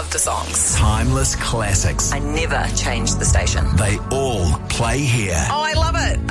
love the songs. Timeless classics. I never changed the station. They all play here. Oh, I love it.